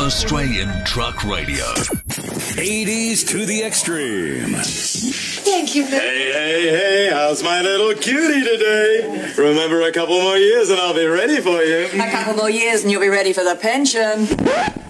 Australian Truck Radio. 80s to the extreme. Thank you. Hey, how's my little cutie today? Remember, a couple more years and I'll be ready for you. A couple more years and you'll be ready for the pension.